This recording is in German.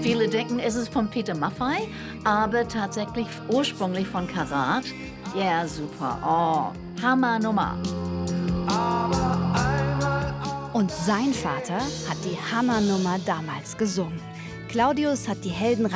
Viele denken, es ist von Peter Maffay, aber tatsächlich ursprünglich von Karat. Ja, super. Oh, Hammernummer. Und sein Vater hat die Hammernummer damals gesungen. Claudius hat die Helden